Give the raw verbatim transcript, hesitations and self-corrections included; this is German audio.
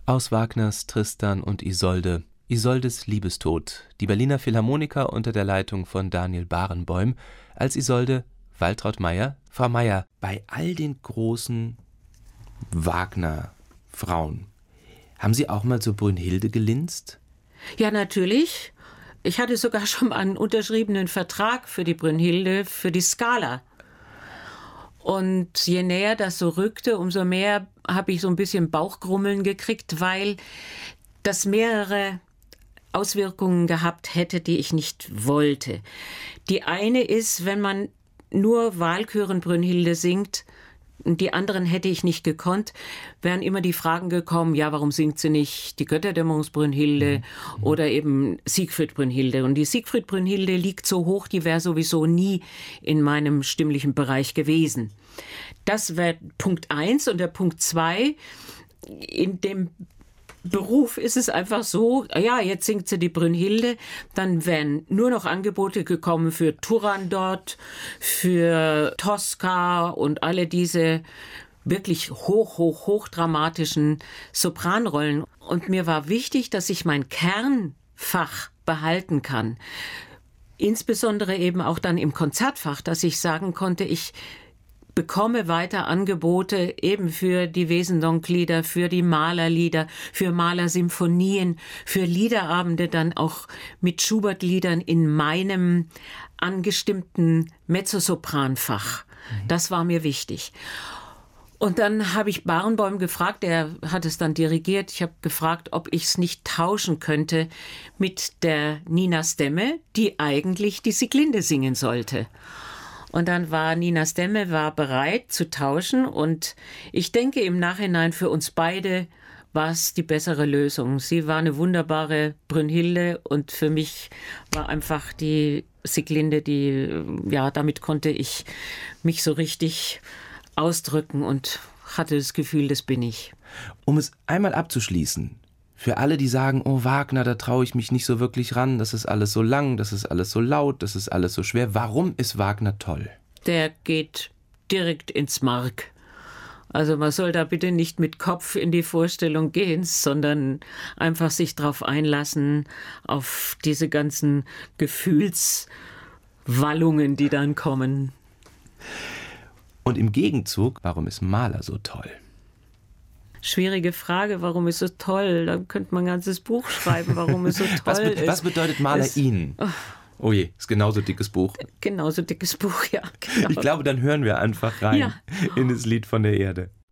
Aus Wagners Tristan und Isolde. Isoldes Liebestod. Die Berliner Philharmoniker unter der Leitung von Daniel Barenboim. Als Isolde Waltraud Mayer. Frau Mayer, bei all den großen Wagner-Frauen, haben Sie auch mal zur Brünnhilde gelinst? Ja, natürlich. Ich hatte sogar schon mal einen unterschriebenen Vertrag für die Brünnhilde, für die Scala. Und je näher das so rückte, umso mehr habe ich so ein bisschen Bauchgrummeln gekriegt, weil das mehrere Auswirkungen gehabt hätte, die ich nicht wollte. Die eine ist, wenn man nur Walküren Brünnhilde singt, und die anderen hätte ich nicht gekonnt, wären immer die Fragen gekommen, ja, warum singt sie nicht die Götterdämmerungsbrünnhilde mhm. oder eben Siegfried Brünnhilde. Und die Siegfried Brünnhilde liegt so hoch, die wäre sowieso nie in meinem stimmlichen Bereich gewesen. Das wäre Punkt eins. Und der Punkt zwei, in dem Beruf ist es einfach so, ja, jetzt singt sie die Brünnhilde, dann wären nur noch Angebote gekommen für Turandot, für Tosca und alle diese wirklich hoch, hoch, hoch dramatischen Sopranrollen. Und mir war wichtig, dass ich mein Kernfach behalten kann. Insbesondere eben auch dann im Konzertfach, dass ich sagen konnte, ich bekomme weiter Angebote eben für die Wesendonck-Lieder, für die Malerlieder, für Malersymphonien, für Liederabende dann auch mit Schubert-Liedern in meinem angestimmten Mezzosopranfach. Mhm. Das war mir wichtig. Und dann habe ich Barenboim gefragt, er hat es dann dirigiert, ich habe gefragt, ob ich es nicht tauschen könnte mit der Nina Stemme, die eigentlich die Sieglinde singen sollte. Und dann war Nina Stemme war bereit zu tauschen und ich denke im Nachhinein für uns beide war es die bessere Lösung. Sie war eine wunderbare Brünnhilde und für mich war einfach die Sieglinde, die, ja, damit konnte ich mich so richtig ausdrücken und hatte das Gefühl, das bin ich. Um es einmal abzuschließen, für alle, die sagen, oh Wagner, da traue ich mich nicht so wirklich ran, das ist alles so lang, das ist alles so laut, das ist alles so schwer. Warum ist Wagner toll? Der geht direkt ins Mark. Also man soll da bitte nicht mit Kopf in die Vorstellung gehen, sondern einfach sich drauf einlassen, auf diese ganzen Gefühlswallungen, die dann kommen. Und im Gegenzug, warum ist Mahler so toll? Schwierige Frage, warum ist so toll? Da könnte man ein ganzes Buch schreiben, warum es so toll was be- ist. Was bedeutet Mahler es, Ihnen? Oh. oh je, ist genauso dickes Buch. Genauso dickes Buch, ja. Genau. Ich glaube, dann hören wir einfach rein ja. in das Lied von der Erde.